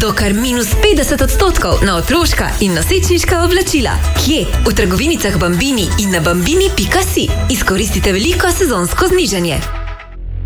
do kar -50% na otroška in nosečniška oblačila. Kje? V trgovinicah Bambini in na bambini.si. Izkoristite veliko sezonsko znižanje.